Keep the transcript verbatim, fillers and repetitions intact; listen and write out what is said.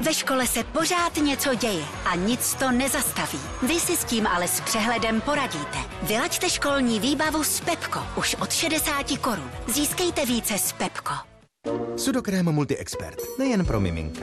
Ve škole se pořád něco děje a nic to nezastaví. Vy si s tím ale s přehledem poradíte. Vylaďte školní výbavu s Pepko už od šedesáti korun. Získejte více s Pepko. Sudokrém Multi-Expert. Nejen pro miminka.